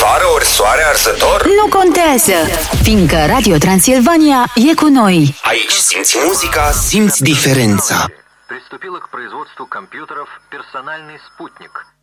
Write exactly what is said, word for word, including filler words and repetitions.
vară ori soare arsător? Nu contează, fiindcă Radio Transilvania e cu noi. Aici simți muzica, simți diferența. Приступила к производству компьютеров «Персональный спутник».